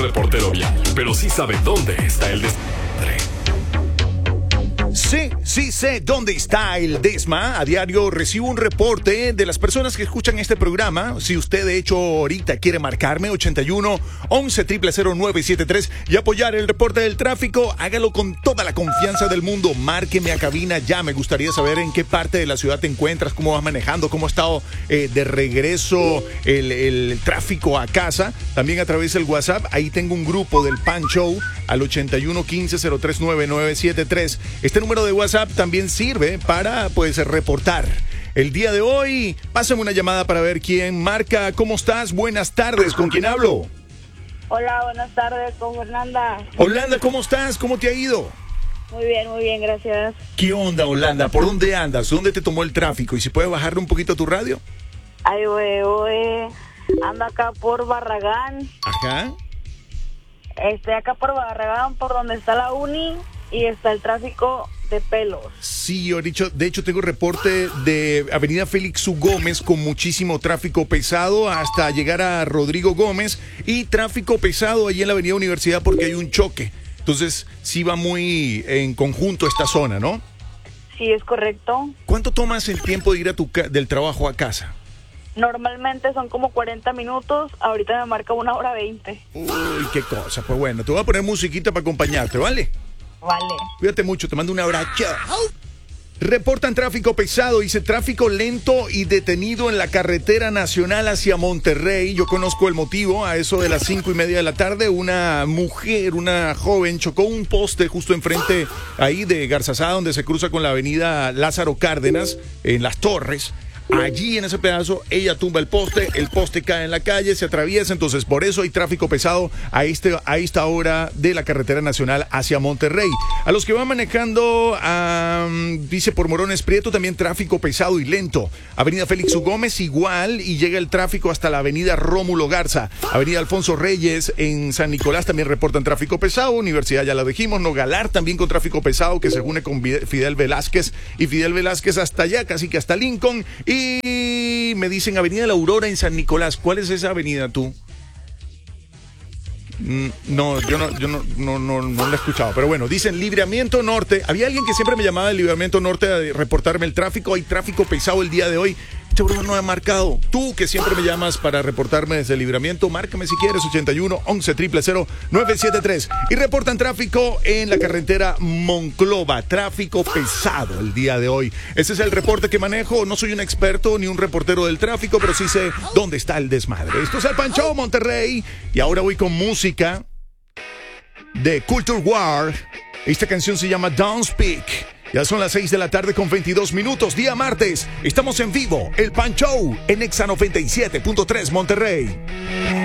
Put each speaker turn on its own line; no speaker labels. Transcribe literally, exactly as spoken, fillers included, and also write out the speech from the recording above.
reportero vial, pero sí sabe dónde está el desmadre.
Sí, sí sé dónde está el desma. A diario recibo un reporte de las personas que escuchan este programa. Si usted de hecho ahorita quiere marcarme, ochenta y uno, once, cero cero cero, nueve siete tres y apoyar el reporte del tráfico, hágalo con toda la confianza del mundo. Márqueme a cabina ya. Me gustaría saber en qué parte de la ciudad te encuentras, cómo vas manejando, cómo ha estado eh, de regreso el, el tráfico a casa. También a través del WhatsApp, ahí tengo un grupo del Pan Show al ochenta y uno, quince, cero tres nueve, nueve siete tres. Este número de WhatsApp también sirve para, pues, reportar. El día de hoy, pásame una llamada para ver quién marca. ¿Cómo estás? Buenas tardes. ¿Con quién hablo?
Hola, buenas tardes. Con Holanda.
Holanda, ¿cómo estás? ¿Cómo te ha ido?
Muy bien, muy bien, gracias.
¿Qué onda, Holanda? ¿Por dónde andas? ¿Dónde te tomó el tráfico? ¿Y si puedes bajarle un poquito a tu radio?
Ay, güey, güey. Ando acá por Barragán.
Ajá.
Este, acá por Barragán, por donde está la uni y está el tráfico de pelos.
Sí, yo dicho, de hecho tengo reporte de Avenida Félix U. Gómez con muchísimo tráfico pesado hasta llegar a Rodrigo Gómez y tráfico pesado ahí en la Avenida Universidad porque hay un choque. Entonces sí va muy en conjunto esta zona, ¿no?
Sí, es correcto.
¿Cuánto tomas el tiempo de ir a tu ca- del trabajo a casa?
Normalmente son como cuarenta minutos, ahorita me marca una hora veinte.
Uy, qué cosa. Pues bueno, te voy a poner musiquita para acompañarte, ¿vale?
Vale.
Cuídate mucho, te mando un abrazo. Reportan tráfico pesado, dice tráfico lento y detenido en la carretera nacional hacia Monterrey. Yo conozco el motivo. A eso de las cinco y media de la tarde, una mujer, una joven, chocó un poste justo enfrente ahí de Garzazada, donde se cruza con la avenida Lázaro Cárdenas, en Las Torres. Allí en ese pedazo ella tumba el poste, el poste cae en la calle, se atraviesa, entonces por eso hay tráfico pesado a, este, a esta hora de la carretera nacional hacia Monterrey. A los que van manejando, um, dice por Morones Prieto, también tráfico pesado y lento. Avenida Félix U. Gómez igual y llega el tráfico hasta la avenida Rómulo Garza. Avenida Alfonso Reyes en San Nicolás también reportan tráfico pesado. Universidad ya lo dijimos. Nogalar también con tráfico pesado que se une con Fidel Velázquez y Fidel Velázquez hasta allá, casi que hasta Lincoln. Y Y me dicen Avenida La Aurora en San Nicolás. ¿Cuál es esa avenida tú? No, yo no, yo no, no, no, no lo he escuchado. Pero bueno, dicen Libramiento Norte. Había alguien que siempre me llamaba del Libramiento Norte a reportarme el tráfico. Hay tráfico pesado el día de hoy. Este brother no ha marcado. Tú que siempre me llamas para reportarme desde el Libramiento, márcame si quieres, ochenta y uno, once, cero cero cero, nueve siete tres. Y reportan tráfico en la carretera Monclova. Tráfico pesado el día de hoy. Ese es el reporte que manejo. No soy un experto ni un reportero del tráfico, pero sí sé dónde está el desmadre. Esto es el Pan Show Monterrey. Y ahora voy con música de Culture War. Esta canción se llama Don't Speak. Ya son las seis de la tarde con veintidós minutos, día martes. Estamos en vivo, el Pan Show en Exa noventa y siete punto tres Monterrey.